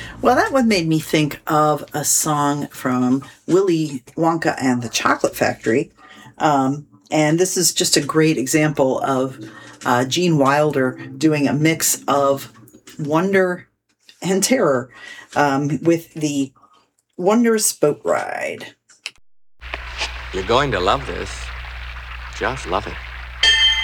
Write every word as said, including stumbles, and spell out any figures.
Well, that one made me think of a song from Willy Wonka and the Chocolate Factory. Um, and this is just a great example of uh, Gene Wilder doing a mix of wonder and terror um, with the Wondrous Boat Ride. You're going to love this. Just love it.